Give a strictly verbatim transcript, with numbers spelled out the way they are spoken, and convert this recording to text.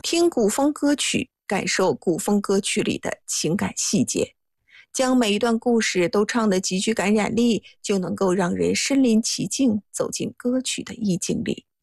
听古风歌曲，感受古风歌曲里的情感细节，将每一段故事都唱得极具感染力，就能够让人身临其境，走进歌曲的意境里。